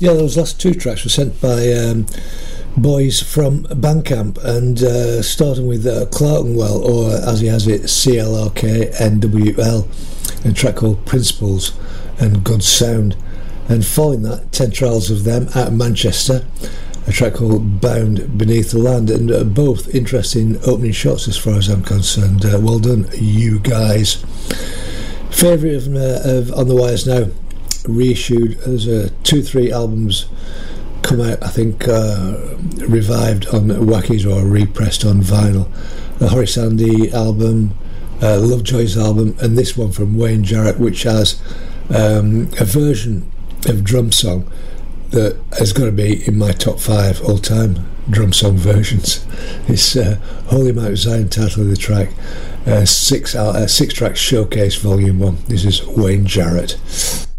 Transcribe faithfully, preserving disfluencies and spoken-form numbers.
Yeah, those last two tracks were sent by um, boys from Bandcamp, and uh, starting with uh, Clerkenwell, or as he has it, C L R K N W L, a track called Principles and Good Sound. And following that, ten trials of them out of Manchester, a track called Bound Beneath the Land, and uh, both interesting opening shots as far as I'm concerned. Uh, well done, you guys. Favourite of, uh, of On The Wires now, reissued. There's uh, two, three albums come out, I think, uh, revived on Wackies or repressed on vinyl. The Horace Andy album, uh, Lovejoy's album, and this one from Wayne Jarrett, which has um, a version of Drum Song that has got to be in my top five all-time drum song versions. It's uh, Holy Mount Zion, title of the track, uh, six, uh, six track showcase volume one. This is Wayne Jarrett.